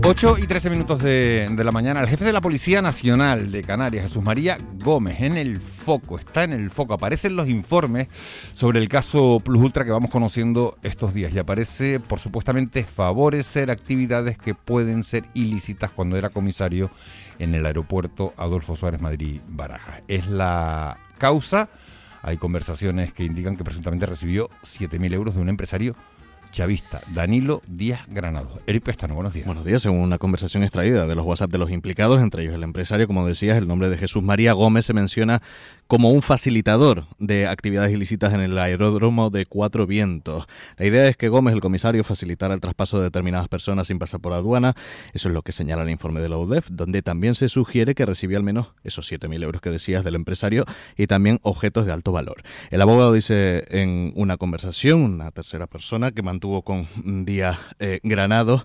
8:13 de la mañana. El jefe de la Policía Nacional de Canarias, Jesús María Gómez, está en el foco. Aparecen los informes sobre el caso Plus Ultra que vamos conociendo estos días y aparece por supuestamente favorecer actividades que pueden ser ilícitas cuando era comisario en el aeropuerto Adolfo Suárez Madrid-Barajas. Es la causa. Hay conversaciones que indican que presuntamente recibió 7.000 euros de un empresario chavista, Danilo Díaz Granados. Eric Pestano, buenos días. Buenos días. Según una conversación extraída de los WhatsApp de los implicados, entre ellos el empresario, como decías, el nombre de Jesús María Gómez se menciona como un facilitador de actividades ilícitas en el aeródromo de Cuatro Vientos. La idea es que Gómez, el comisario, facilitara el traspaso de determinadas personas sin pasar por aduana. Eso es lo que señala el informe de la UDEF, donde también se sugiere que recibía al menos esos 7.000 euros que decías del empresario y también objetos de alto valor. El abogado dice en una conversación, una tercera persona que mantuvo con Díaz Granados,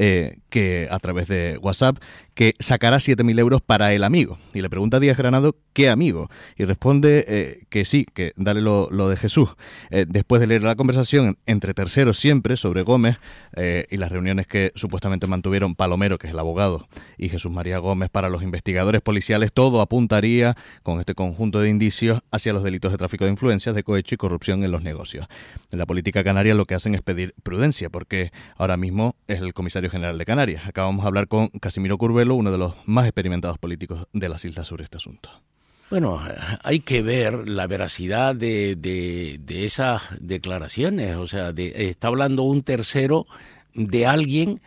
que a través de WhatsApp, que sacará 7.000 euros para el amigo. Y le pregunta a Díaz Granados, ¿qué amigo? Y responde que sí, que dale lo de Jesús. Después de leer la conversación entre terceros siempre sobre Gómez y las reuniones que supuestamente mantuvieron Palomero, que es el abogado, y Jesús María Gómez para los investigadores policiales, todo apuntaría con este conjunto de indicios hacia los delitos de tráfico de influencias, de cohecho y corrupción en los negocios. En la política canaria lo que hacen es pedir prudencia, porque ahora mismo es el comisario general de Canarias. Acabamos de hablar con Casimiro Curbelo, uno de los más experimentados políticos de las islas sobre este asunto. Bueno, hay que ver la veracidad de esas declaraciones. O sea, está hablando un tercero de alguien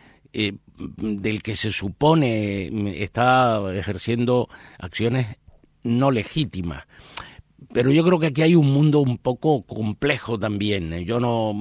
del que se supone está ejerciendo acciones no legítimas. Pero yo creo que aquí hay un mundo un poco complejo también. Yo no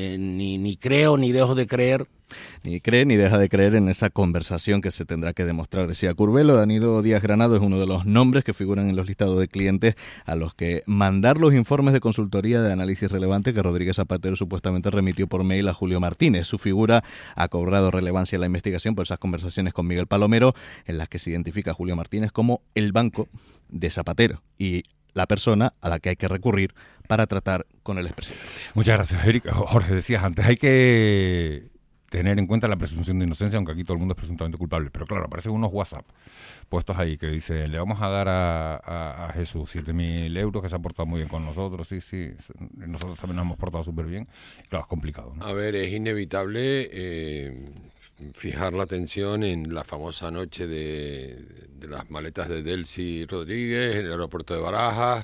ni creo ni dejo de creer. Ni cree ni deja de creer en esa conversación que se tendrá que demostrar, decía Curbelo. Danilo Díaz Granados es uno de los nombres que figuran en los listados de clientes a los que mandar los informes de consultoría de análisis relevante que Rodríguez Zapatero supuestamente remitió por mail a Julio Martínez. Su figura ha cobrado relevancia en la investigación por esas conversaciones con Miguel Palomero, en las que se identifica a Julio Martínez como el banco de Zapatero y la persona a la que hay que recurrir para tratar con el expresidente. Muchas gracias, Eric. Jorge, decías antes, hay que tener en cuenta la presunción de inocencia, aunque aquí todo el mundo es presuntamente culpable. Pero claro, aparecen unos WhatsApp puestos ahí que dicen, le vamos a dar a Jesús 7.000 euros, que se ha portado muy bien con nosotros. Sí, nosotros también nos hemos portado súper bien. Claro, es complicado, ¿no? A ver, es inevitable fijar la atención en la famosa noche de las maletas de Delcy Rodríguez en el aeropuerto de Barajas,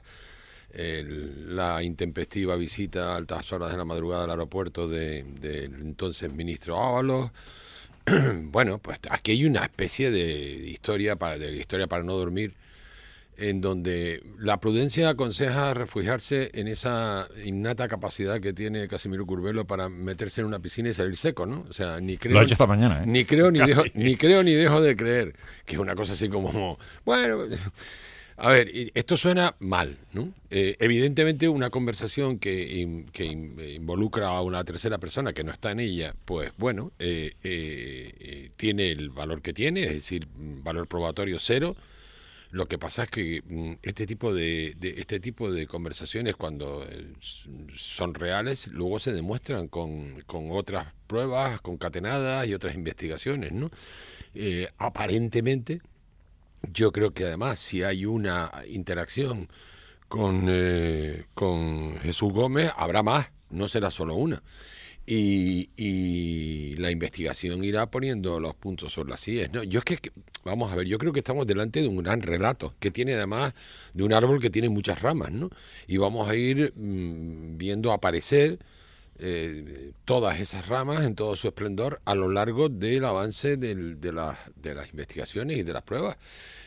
la intempestiva visita a altas horas de la madrugada al aeropuerto del entonces ministro Ábalos. Bueno, pues aquí hay una especie de historia para no dormir, en donde la prudencia aconseja refugiarse en esa innata capacidad que tiene Casimiro Curbelo para meterse en una piscina y salir seco, ¿no? O sea, ni creo... Lo ha hecho esta mañana, ¿eh? Ni creo ni dejo de creer, que es una cosa así como... Bueno... A ver, esto suena mal, ¿no? Evidentemente una conversación que involucra a una tercera persona que no está en ella, pues bueno, tiene el valor que tiene, es decir, valor probatorio cero. Lo que pasa es que este tipo de conversaciones, cuando son reales, luego se demuestran con otras pruebas concatenadas y otras investigaciones, ¿no? Aparentemente, yo creo que además si hay una interacción con Jesús Gómez, habrá más, no será solo una. Y la investigación irá poniendo los puntos sobre las íes, ¿no? Vamos a ver, yo creo que estamos delante de un gran relato, que tiene además de un árbol que tiene muchas ramas, ¿no? Y vamos a ir viendo aparecer todas esas ramas en todo su esplendor a lo largo del avance de las investigaciones y de las pruebas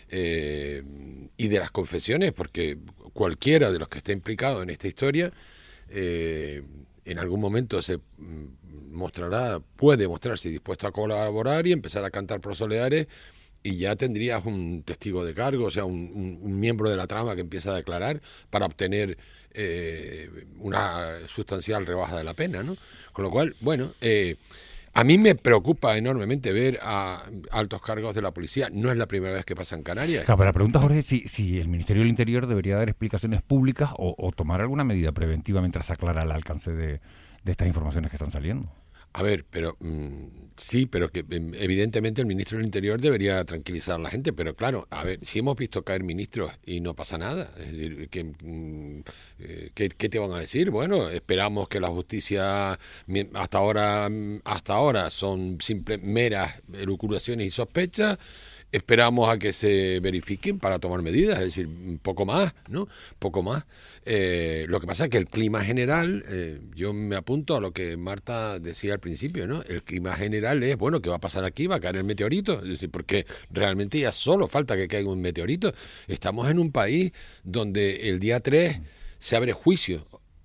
y de las confesiones, porque cualquiera de los que esté implicado en esta historia en algún momento puede mostrarse dispuesto a colaborar y empezar a cantar prosoleares, y ya tendrías un testigo de cargo, o sea, un miembro de la trama que empieza a declarar para obtener una sustancial rebaja de la pena, ¿no? Con lo cual, bueno, a mí me preocupa enormemente ver a altos cargos de la policía. No es la primera vez que pasa en Canarias. Claro, pero la pregunta, Jorge, es si el Ministerio del Interior debería dar explicaciones públicas o tomar alguna medida preventiva mientras se aclara el alcance de estas informaciones que están saliendo. A ver, pero sí, pero que evidentemente el ministro del Interior debería tranquilizar a la gente, pero claro, a ver, si hemos visto caer ministros y no pasa nada, es decir, ¿qué te van a decir? Bueno, esperamos que la justicia hasta ahora son simples meras elucubraciones y sospechas. Esperamos a que se verifiquen para tomar medidas, es decir, poco más, ¿no? Poco más. Lo que pasa es que el clima general, yo me apunto a lo que Marta decía al principio, ¿no? El clima general es, bueno, ¿qué va a pasar aquí? Va a caer el meteorito, es decir, porque realmente ya solo falta que caiga un meteorito. Estamos en un país donde el día 3 se abre juicio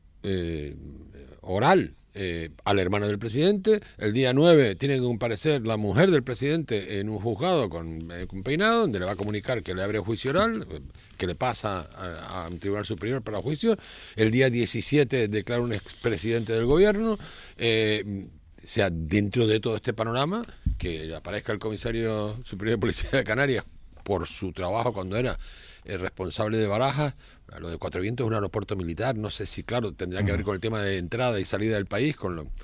oral al hermano del presidente. El día 9 tiene que comparecer la mujer del presidente en un juzgado con peinado, donde le va a comunicar que le abre juicio oral, que le pasa a un tribunal superior para juicio. El día 17 declara un expresidente del gobierno. O sea, dentro de todo este panorama, que aparezca el comisario superior de Policía de Canarias por su trabajo cuando era responsable de Barajas. Lo de Cuatro Vientos es un aeropuerto militar, no sé si, claro, tendrá que ver con el tema de entrada y salida del país,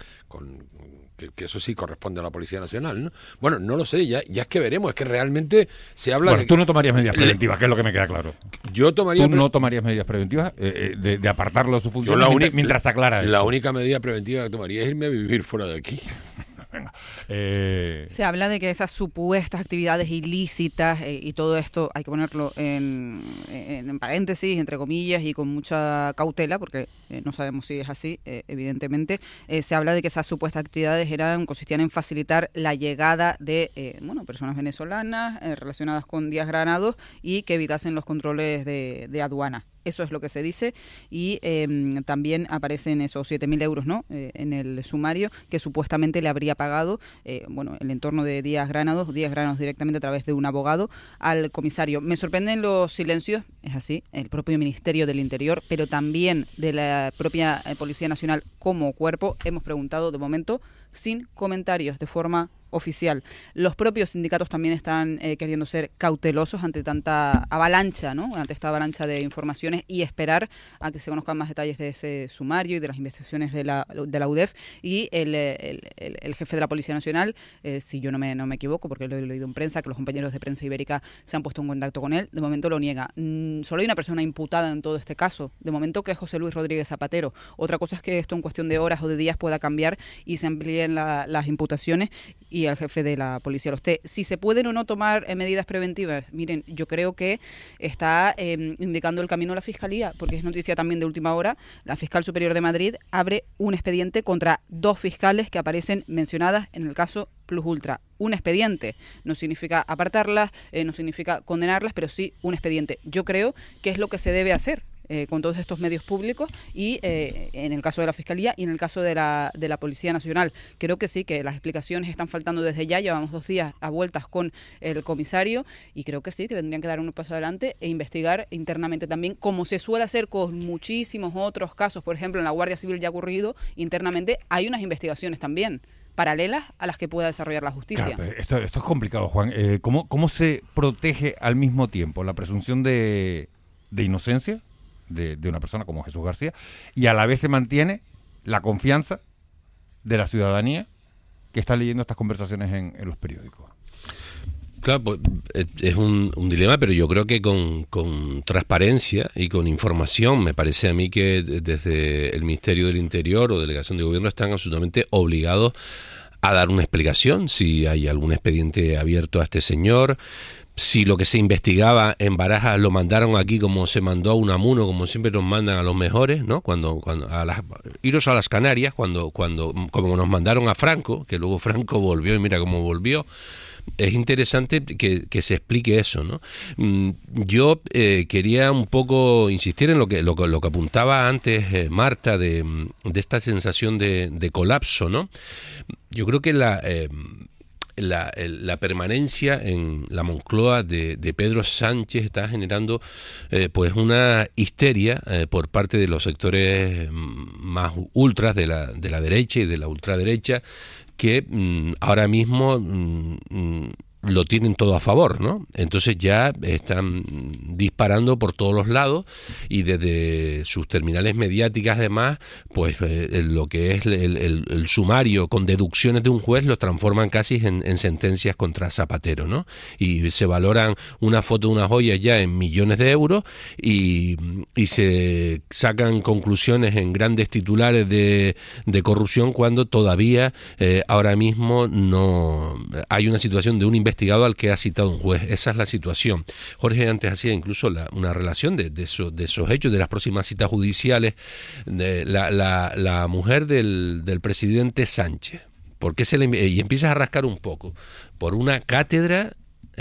que eso sí corresponde a la Policía Nacional, ¿no? Bueno, no lo sé, ya es que veremos, es que realmente se habla tú no tomarías medidas preventivas, que es lo que me queda claro. Yo tomaría... ¿Tú no tomarías medidas preventivas de apartarlo de su función mientras se aclara la única medida preventiva que tomaría es irme a vivir fuera de aquí. Venga. Se habla de que esas supuestas actividades ilícitas y todo esto hay que ponerlo en paréntesis, entre comillas, y con mucha cautela, porque no sabemos si es así, evidentemente. Se habla de que esas supuestas actividades consistían en facilitar la llegada de personas venezolanas relacionadas con Díaz Granados y que evitasen los controles de aduana. Eso es lo que se dice, y también aparecen esos 7.000 euros, ¿no? En el sumario, que supuestamente le habría pagado el entorno de Díaz Granados directamente a través de un abogado al comisario. Me sorprenden los silencios, es así, el propio Ministerio del Interior, pero también de la propia Policía Nacional como cuerpo. Hemos preguntado de momento sin comentarios, de forma oficial. Los propios sindicatos también están queriendo ser cautelosos ante tanta avalancha, ¿no? Ante esta avalancha de informaciones, y esperar a que se conozcan más detalles de ese sumario y de las investigaciones de la UDEF. Y el jefe de la Policía Nacional, si yo no me equivoco, porque lo he leído en prensa, que los compañeros de Prensa Ibérica se han puesto en contacto con él, de momento lo niega. Solo hay una persona imputada en todo este caso, de momento, que es José Luis Rodríguez Zapatero. Otra cosa es que esto en cuestión de horas o de días pueda cambiar y se amplíen las imputaciones, y al jefe de la policía. Si se pueden o no tomar medidas preventivas, miren, yo creo que está indicando el camino a la Fiscalía, porque es noticia también de última hora. La Fiscal Superior de Madrid abre un expediente contra 2 fiscales que aparecen mencionadas en el caso Plus Ultra. Un expediente no significa apartarlas, no significa condenarlas, pero sí un expediente. Yo creo que es lo que se debe hacer con todos estos medios públicos, y en el caso de la Fiscalía y en el caso de la Policía Nacional. Creo que sí, que las explicaciones están faltando desde ya. Llevamos 2 días a vueltas con el comisario, y creo que sí, que tendrían que dar un paso adelante e investigar internamente también, como se suele hacer con muchísimos otros casos. Por ejemplo, en la Guardia Civil ya ha ocurrido internamente, hay unas investigaciones también paralelas a las que pueda desarrollar la justicia. Claro, esto es complicado, Juan. ¿Cómo se protege al mismo tiempo la presunción de inocencia de una persona como Jesús García, y a la vez se mantiene la confianza de la ciudadanía que está leyendo estas conversaciones en los periódicos? Claro, pues es un dilema, pero yo creo que con transparencia y con información, me parece a mí que desde el Ministerio del Interior o Delegación de Gobierno están absolutamente obligados a dar una explicación si hay algún expediente abierto a este señor, si lo que se investigaba en Barajas lo mandaron aquí como se mandó a Unamuno, como siempre nos mandan a los mejores, ¿no? Cuando iros a las Canarias, cuando como nos mandaron a Franco, que luego Franco volvió y mira cómo volvió. Es interesante que se explique eso, ¿no? Yo quería un poco insistir en lo que apuntaba antes Marta de esta sensación de colapso, ¿no? Yo creo que la permanencia en la Moncloa de Pedro Sánchez está generando pues una histeria por parte de los sectores más ultras de la derecha y de la ultraderecha, que ahora mismo lo tienen todo a favor, ¿no? Entonces ya están disparando por todos los lados y desde sus terminales mediáticas además, pues lo que es el sumario con deducciones de un juez lo transforman casi en sentencias contra Zapatero, ¿no? Y se valoran una foto de una joya ya en millones de euros y se sacan conclusiones en grandes titulares de corrupción cuando todavía ahora mismo no hay una situación de un investigado al que ha citado un juez. Esa es la situación. Jorge antes hacía incluso una relación de esos hechos, de las próximas citas judiciales, de la mujer del presidente Sánchez. ¿Por qué y empiezas a rascar un poco? Por una cátedra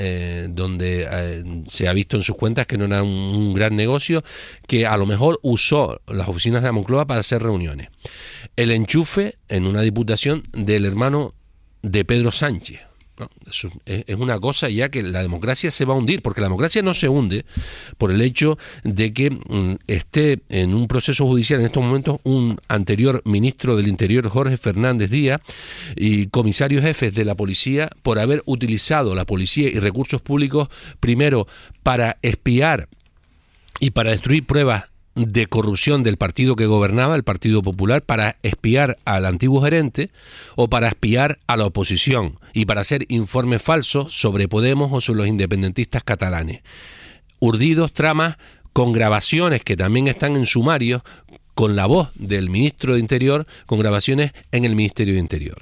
donde se ha visto en sus cuentas que no era un gran negocio, que a lo mejor usó las oficinas de la Moncloa para hacer reuniones. El enchufe en una diputación del hermano de Pedro Sánchez. ¿No? Eso es una cosa ya que la democracia se va a hundir, porque la democracia no se hunde por el hecho de que esté en un proceso judicial en estos momentos un anterior ministro del Interior, Jorge Fernández Díaz, y comisarios jefes de la policía por haber utilizado la policía y recursos públicos primero para espiar y para destruir pruebas de corrupción del partido que gobernaba, el Partido Popular, para espiar al antiguo gerente o para espiar a la oposición y para hacer informes falsos sobre Podemos o sobre los independentistas catalanes. Urdidos tramas con grabaciones que también están en sumarios, con la voz del ministro de Interior, con grabaciones en el Ministerio de Interior.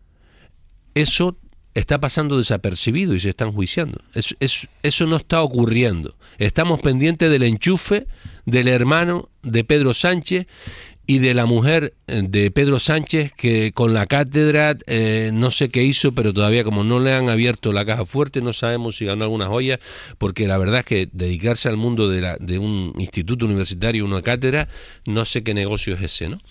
Eso está pasando desapercibido y se están juiciando. Eso no está ocurriendo. Estamos pendientes del enchufe del hermano de Pedro Sánchez y de la mujer de Pedro Sánchez, que con la cátedra no sé qué hizo, pero todavía como no le han abierto la caja fuerte, no sabemos si ganó alguna joya, porque la verdad es que dedicarse al mundo de un instituto universitario, una cátedra, no sé qué negocio es ese, ¿no?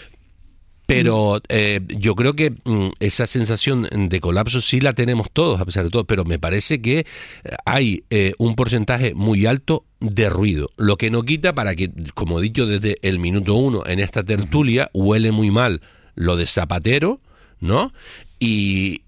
Pero yo creo que esa sensación de colapso sí la tenemos todos, a pesar de todo, pero me parece que hay un porcentaje muy alto de ruido, lo que no quita para que, como he dicho desde el minuto 1 en esta tertulia, huele muy mal lo de Zapatero, ¿no? Y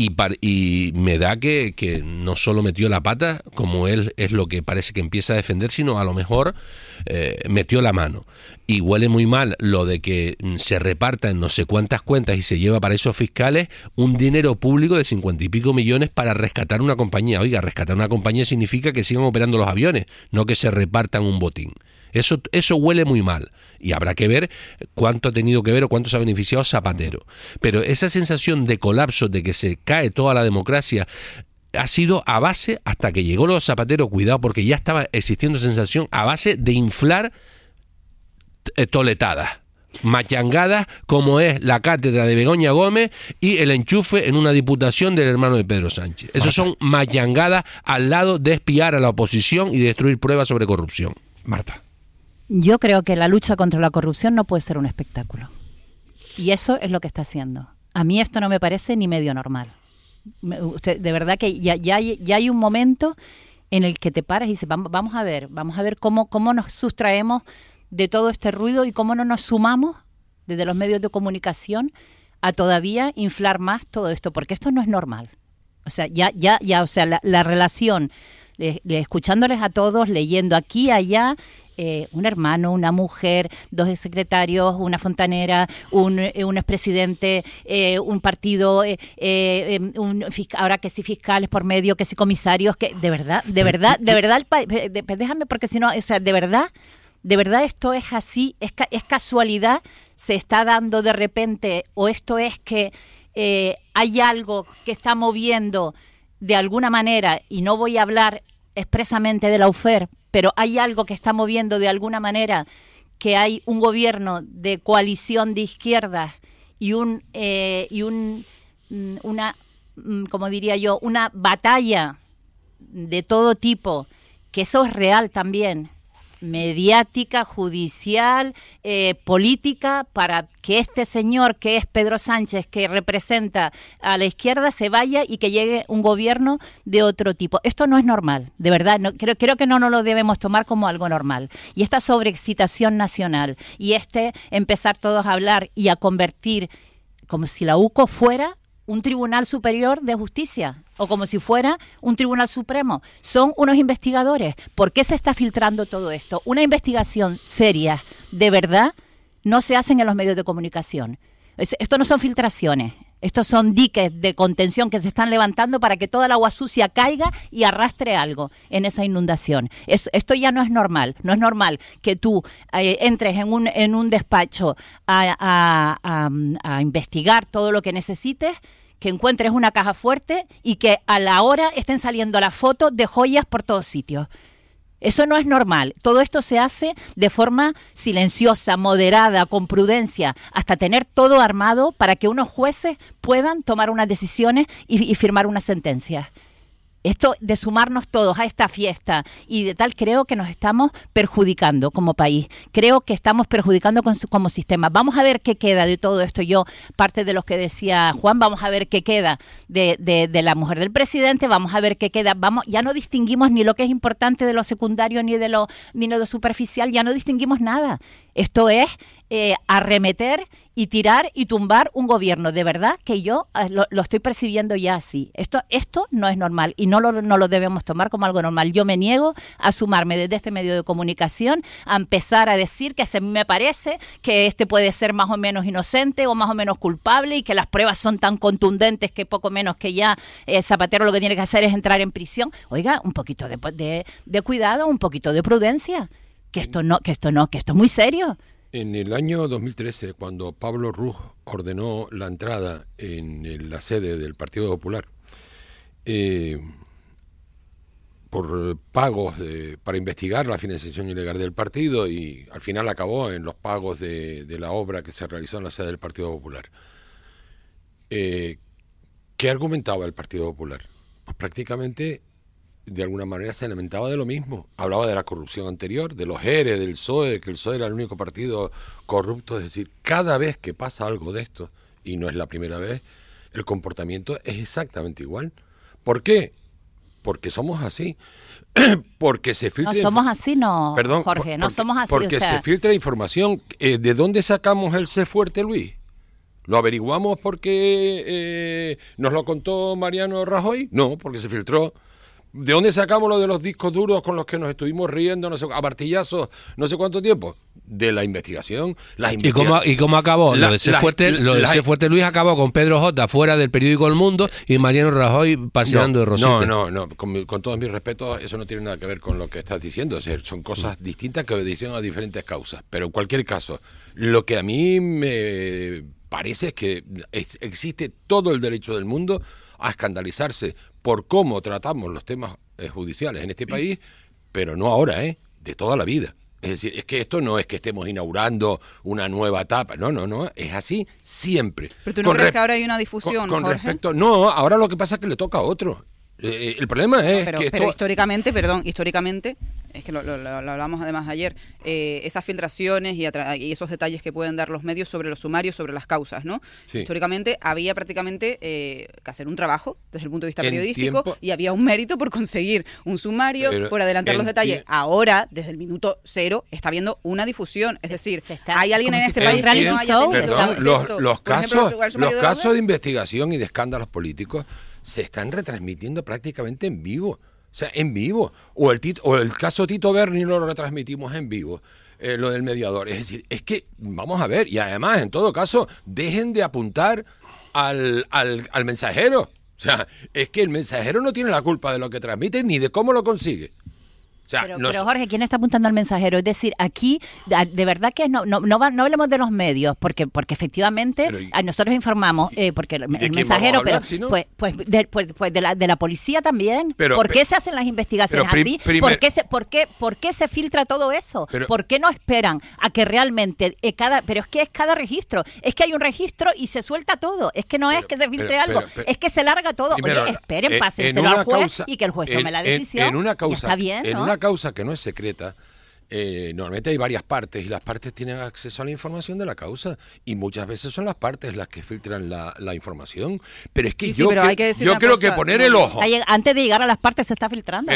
me da que no solo metió la pata, como él es lo que parece que empieza a defender, sino a lo mejor metió la mano. Y huele muy mal lo de que se reparta en no sé cuántas cuentas y se lleva para esos fiscales un dinero público de 50 y pico millones para rescatar una compañía. Oiga, rescatar una compañía significa que sigan operando los aviones, no que se repartan un botín. Eso huele muy mal y habrá que ver cuánto ha tenido que ver o cuánto se ha beneficiado Zapatero. Pero esa sensación de colapso, de que se cae toda la democracia, ha sido a base, hasta que llegó los Zapatero, cuidado, porque ya estaba existiendo sensación, a base de inflar toletadas, machangadas, como es la cátedra de Begoña Gómez y el enchufe en una diputación del hermano de Pedro Sánchez. Esos son machangadas al lado de espiar a la oposición y destruir pruebas sobre corrupción. Marta. Yo creo que la lucha contra la corrupción no puede ser un espectáculo. Y eso es lo que está haciendo. A mí esto no me parece ni medio normal. De verdad que ya hay un momento en el que te paras y dices, vamos a ver cómo nos sustraemos de todo este ruido y cómo no nos sumamos desde los medios de comunicación a todavía inflar más todo esto, porque esto no es normal. O sea, o sea, la relación, escuchándoles a todos, leyendo aquí, allá, un hermano, una mujer, dos exsecretarios, una fontanera, un expresidente, un partido, ahora que sí fiscales por medio, que sí comisarios, que de verdad, déjame, porque si no, o sea, de verdad esto es así, es casualidad, se está dando de repente, o esto es que hay algo que está moviendo de alguna manera, y no voy a hablar expresamente de la UFER, pero hay algo que está moviendo de alguna manera, que hay un gobierno de coalición de izquierdas y una, como diría yo, una batalla de todo tipo, que eso es real también, mediática, judicial, política, para que este señor que es Pedro Sánchez, que representa a la izquierda, se vaya y que llegue un gobierno de otro tipo. Esto no es normal, de verdad. No, creo que no nos lo debemos tomar como algo normal. Y esta sobreexcitación nacional y empezar todos a hablar y a convertir como si la UCO fuera un tribunal superior de justicia. o como si fuera un tribunal supremo. Son unos investigadores. ¿Por qué se está filtrando todo esto? Una investigación seria, de verdad, no se hacen en los medios de comunicación. Esto no son filtraciones. Estos son diques de contención que se están levantando para que toda el agua sucia caiga y arrastre algo en esa inundación. Esto ya no es normal. No es normal que tú entres en un despacho a investigar todo lo que necesites, que encuentres una caja fuerte y que a la hora estén saliendo las fotos de joyas por todos sitios. Eso no es normal. Todo esto se hace de forma silenciosa, moderada, con prudencia, hasta tener todo armado para que unos jueces puedan tomar unas decisiones y firmar una sentencia. Esto de sumarnos todos a esta fiesta y de tal, creo que nos estamos perjudicando como país. Creo que estamos perjudicando como sistema. Vamos a ver qué queda de todo esto. Yo, parte de lo que decía Juan, vamos a ver qué queda de la mujer del presidente, vamos a ver qué queda. Ya no distinguimos ni lo que es importante de lo secundario ni de lo superficial, ya no distinguimos nada. Esto es arremeter y tirar y tumbar un gobierno. De verdad que yo lo estoy percibiendo ya así. Esto no es normal y no lo debemos tomar como algo normal. Yo me niego a sumarme desde este medio de comunicación a empezar a decir que a mí me parece que este puede ser más o menos inocente o más o menos culpable y que las pruebas son tan contundentes que poco menos que ya Zapatero lo que tiene que hacer es entrar en prisión. Oiga, un poquito de cuidado, un poquito de prudencia. Que esto es muy serio. En el año 2013, cuando Pablo Ruz ordenó la entrada en la sede del Partido Popular por pagos para investigar la financiación ilegal del partido, y al final acabó en los pagos de la obra que se realizó en la sede del Partido Popular, ¿qué argumentaba el Partido Popular? Pues prácticamente, de alguna manera, se lamentaba de lo mismo. Hablaba de la corrupción anterior, de los ERE, del PSOE, que el PSOE era el único partido corrupto. Es decir, cada vez que pasa algo de esto, y no es la primera vez, el comportamiento es exactamente igual. ¿Por qué? Porque somos así. Porque se filtra... No somos así, no, Perdón, Jorge, no somos así. Porque se filtra información. ¿De dónde sacamos el Sé Fuerte, Luis? ¿Lo averiguamos porque nos lo contó Mariano Rajoy? No, porque se filtró. ¿De dónde sacamos lo de los discos duros con los que nos estuvimos riendo a martillazos no sé cuánto tiempo? De la investigación. ¿Y cómo acabó? Lo de Sé Fuerte Luis acabó con Pedro J. fuera del periódico El Mundo y Mariano Rajoy paseando de Rosita. No. Con todos mis respetos, eso no tiene nada que ver con lo que estás diciendo. O sea, son cosas distintas que obedecen a diferentes causas. Pero en cualquier caso, lo que a mí me parece es que existe todo el derecho del mundo a escandalizarse por cómo tratamos los temas judiciales en este país, pero no ahora, de toda la vida. Es decir, es que esto no es que estemos inaugurando una nueva etapa, no, es así siempre. ¿Pero tú no crees que ahora hay una difusión, Jorge? Respecto, no, ahora lo que pasa es que le toca a otro. El problema es pero históricamente, es que lo hablamos además ayer, esas filtraciones y esos detalles que pueden dar los medios sobre los sumarios, sobre las causas, ¿no? Sí. Históricamente había prácticamente que hacer un trabajo desde el punto de vista periodístico y había un mérito por conseguir un sumario, por adelantar los detalles. Ahora, desde el minuto cero, está habiendo una difusión. Es decir, hay alguien en este país que no haya tenido acceso. Los casos de investigación y de escándalos políticos se están retransmitiendo prácticamente en vivo. O sea, en vivo. O el caso Tito Berni lo retransmitimos en vivo. Lo del mediador. Es decir, es que, vamos a ver, y además, en todo caso, dejen de apuntar al mensajero. O sea, es que el mensajero no tiene la culpa de lo que transmite ni de cómo lo consigue. O sea, pero Jorge, ¿quién está apuntando al mensajero? Es decir, aquí de verdad que no hablemos de los medios, porque efectivamente nosotros informamos, porque el mensajero, pero si no? pues de la policía también. ¿Por qué se hacen las investigaciones así? ¿Por qué se filtra todo eso? ¿Por qué no esperan a que realmente pero es que es cada registro? Es que hay un registro y se suelta todo. Es que no es que se filtre algo, es que se larga todo. Oye, esperen, pásenselo al juez y que el juez tome la decisión. Ya está bien, ¿no? Causa que no es secreta, normalmente hay varias partes y las partes tienen acceso a la información de la causa y muchas veces son las partes las que filtran la información. Pero es que yo creo que poner el ojo... Antes de llegar a las partes se está filtrando,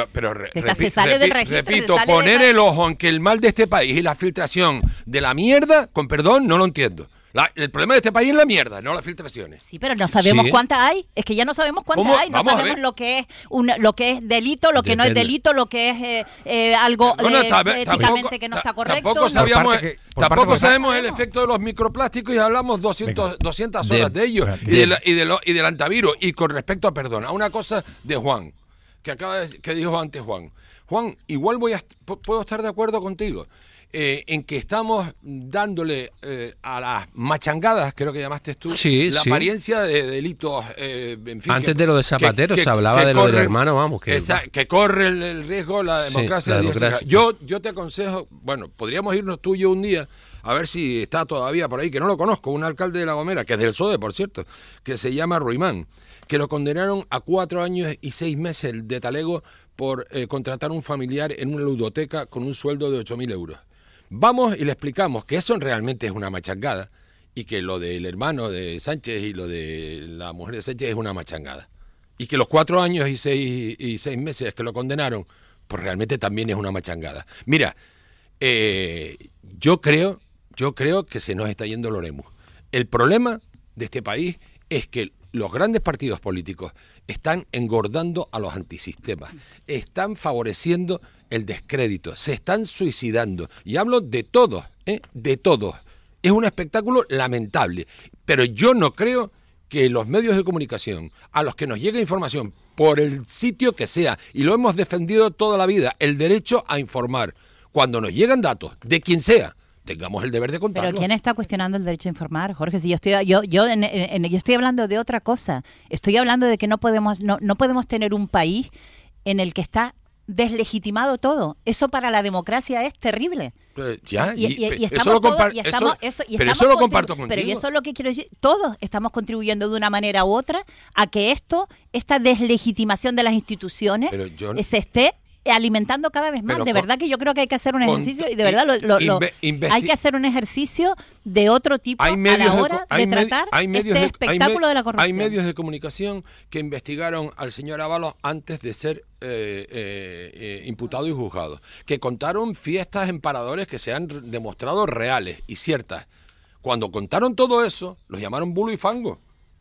repito, poner el ojo en que el mal de este país y la filtración de la mierda, con perdón, no lo entiendo. El problema de este país es la mierda, no las filtraciones. Sí, pero no sabemos Sí. cuántas hay. Es que ya no sabemos cuántas hay. No Vamos a sabemos ver. lo que es lo que es delito, lo que no es Depende. delito, lo que es algo Bueno, éticamente que no está correcto. Tampoco sabíamos, Por parte que sabemos el sabemos. efecto de los microplásticos y hablamos 200 horas de ellos Venga. y del antivirus. Y con respecto a una cosa de Juan, que dijo antes Juan. Juan, igual puedo estar de acuerdo contigo. En que estamos dándole a las machangadas, creo que llamaste tú, Sí, la sí. apariencia de delitos. En fin, Antes de lo de Zapatero se hablaba de lo del hermano, vamos, que corre el riesgo la Sí, democracia. la de democracia. Yo te aconsejo, bueno, podríamos irnos tú y yo un día a ver si está todavía por ahí, que no lo conozco, un alcalde de La Gomera, que es del PSOE, por cierto, que se llama Ruimán, que lo condenaron a 4 años y 6 meses de talego por contratar a un familiar en una ludoteca con un sueldo de 8.000 euros. Vamos y le explicamos que eso realmente es una machangada y que lo del hermano de Sánchez y lo de la mujer de Sánchez es una machangada. Y que los 4 años y 6 meses que lo condenaron, pues realmente también es una machangada. Mira, yo creo que se nos está yendo el Oremus. El problema de este país es que los grandes partidos políticos están engordando a los antisistemas, están favoreciendo el descrédito, se están suicidando. Y hablo de todos, de todos. Es un espectáculo lamentable, pero yo no creo que los medios de comunicación, a los que nos llegue información por el sitio que sea, y lo hemos defendido toda la vida, el derecho a informar, cuando nos llegan datos, de quien sea, tengamos el deber de contarlo. Pero ¿quién está cuestionando el derecho a informar, Jorge? Si yo estoy hablando de otra cosa. Estoy hablando de que no podemos tener un país en el que está deslegitimado todo. Eso para la democracia es terrible. Y estamos eso lo todos- comparto. y estamos- Pero eso lo comparto contigo. Pero eso es lo que quiero decir. Todos estamos contribuyendo de una manera u otra a que esta deslegitimación de las instituciones Pero yo- se esté alimentando cada vez más. Pero De verdad que yo creo que hay que hacer un ejercicio y de verdad hay que hacer un ejercicio de otro tipo a la hora de tratar este espectáculo de la corrupción. Hay medios de comunicación que investigaron al señor Ábalos antes de ser imputado y juzgado, que contaron fiestas en paradores que se han demostrado reales y ciertas. Cuando contaron todo eso, los llamaron bulo y fango.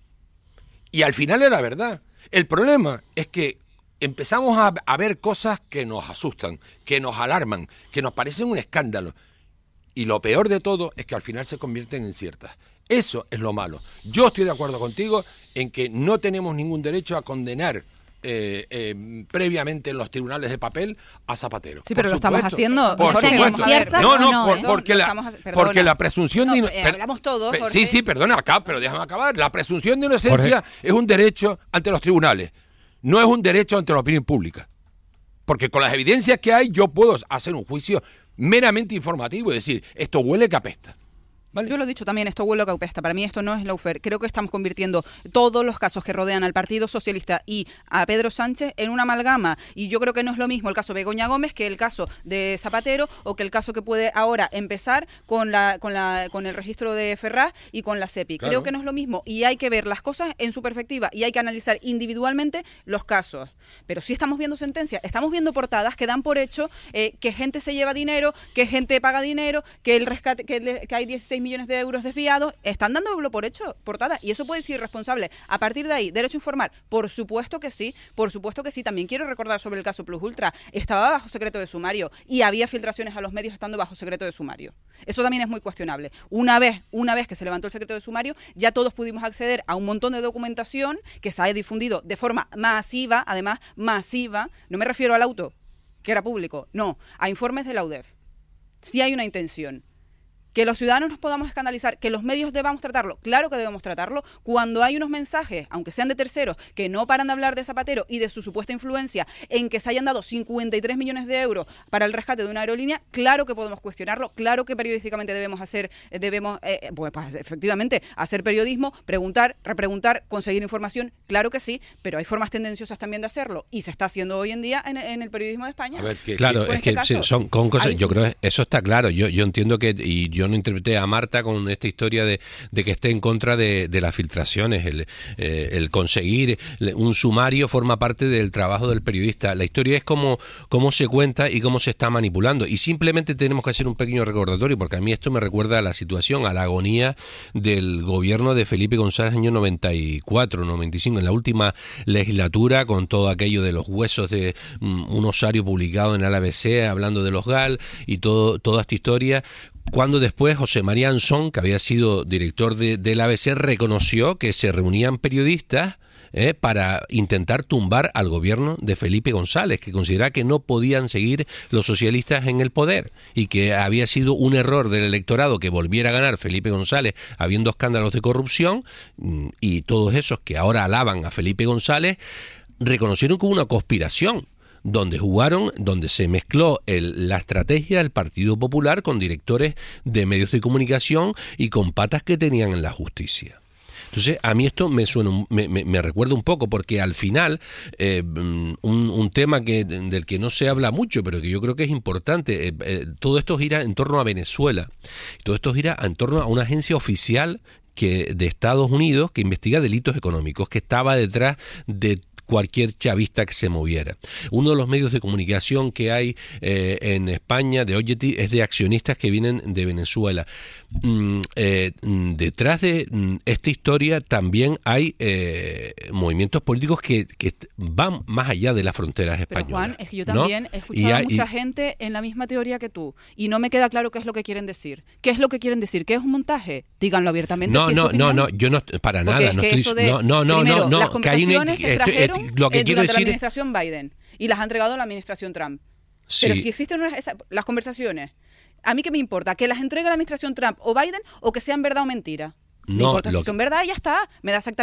Y al final era verdad. El problema es que empezamos a ver cosas que nos asustan, que nos alarman, que nos parecen un escándalo. Y lo peor de todo es que al final se convierten en ciertas. Eso es lo malo. Yo estoy de acuerdo contigo en que no tenemos ningún derecho a condenar previamente en los tribunales de papel a Zapatero. Sí, pero Por lo estamos supuesto. haciendo. Por Jorge, supuesto. vamos a ver. Porque, porque la presunción No, de hablamos todos, Jorge. Sí, perdona, pero déjame acabar. La presunción de inocencia es un derecho ante los tribunales, no es un derecho ante la opinión pública. Porque con las evidencias que hay, yo puedo hacer un juicio meramente informativo y decir, esto huele que apesta. ¿Vale? Yo lo he dicho también, esto huele a caupesta. Para mí esto no es lawfare. Creo que estamos convirtiendo todos los casos que rodean al Partido Socialista y a Pedro Sánchez en una amalgama. Y yo creo que no es lo mismo el caso de Begoña Gómez que el caso de Zapatero o que el caso que puede ahora empezar con el registro de Ferraz y con la SEPI. Claro. Creo que no es lo mismo y hay que ver las cosas en su perspectiva y hay que analizar individualmente los casos. Pero sí estamos viendo sentencias, estamos viendo portadas que dan por hecho que gente se lleva dinero, que gente paga dinero, que el rescate, que hay 16 millones de euros desviados. Están dándolo por hecho, portadas, y eso puede ser irresponsable. A partir de ahí, derecho a informar, por supuesto que sí, por supuesto que sí. También quiero recordar sobre el caso Plus Ultra, estaba bajo secreto de sumario y había filtraciones a los medios estando bajo secreto de sumario. Eso también es muy cuestionable. Una vez que se levantó el secreto de sumario, ya todos pudimos acceder a un montón de documentación que se ha difundido de forma masiva, además masiva, no me refiero al auto, que era público, no, a informes de la UDEF. Sí hay una intención. Que los ciudadanos nos podamos escandalizar, que los medios debamos tratarlo, claro que debemos tratarlo, cuando hay unos mensajes, aunque sean de terceros, que no paran de hablar de Zapatero y de su supuesta influencia en que se hayan dado 53 millones de euros para el rescate de una aerolínea, claro que podemos cuestionarlo, claro que periodísticamente debemos pues efectivamente hacer periodismo, preguntar, repreguntar, conseguir información, claro que sí, pero hay formas tendenciosas también de hacerlo y se está haciendo hoy en día en el periodismo de España. Claro, Con es que este caso, son con cosas, hay- yo creo que eso está claro, yo entiendo que, y yo yo no interpreté a Marta con esta historia de que esté en contra de las filtraciones. El conseguir un sumario forma parte del trabajo del periodista. La historia es cómo se cuenta y cómo se está manipulando. Y simplemente tenemos que hacer un pequeño recordatorio, porque a mí esto me recuerda a la situación, a la agonía del gobierno de Felipe González año 94, 95, en la última legislatura, con todo aquello de los huesos de un osario publicado en el ABC hablando de los GAL y toda esta historia, cuando después José María Ansón, que había sido director del ABC, reconoció que se reunían periodistas para intentar tumbar al gobierno de Felipe González, que consideraba que no podían seguir los socialistas en el poder y que había sido un error del electorado que volviera a ganar Felipe González habiendo escándalos de corrupción, y todos esos que ahora alaban a Felipe González reconocieron que hubo una conspiración donde se mezcló la estrategia del Partido Popular con directores de medios de comunicación y con patas que tenían en la justicia. Entonces, a mí esto me recuerda un poco, porque al final, un tema del que no se habla mucho, pero que yo creo que es importante, todo esto gira en torno a Venezuela, todo esto gira en torno a una agencia oficial de Estados Unidos que investiga delitos económicos, que estaba detrás de cualquier chavista que se moviera. Uno de los medios de comunicación que hay en España, de Objective, es de accionistas que vienen de Venezuela. Detrás de esta historia también hay movimientos políticos que van más allá de las fronteras españolas. Pero Juan, es que yo también he escuchado a mucha gente en la misma teoría que tú, y no me queda claro qué es lo que quieren decir. ¿Qué es lo que quieren decir? ¿Qué es un montaje? Díganlo abiertamente. No, yo no, para nada. No estoy diciendo. Las conversaciones se trajeron durante la administración Biden y las han entregado a la administración Trump. Sí. Pero si existen las conversaciones, ¿a mí qué me importa? ¿Que las entregue la administración Trump o Biden, o que sean verdad o mentira? Me importa si son verdad y ya está. Me da exactamente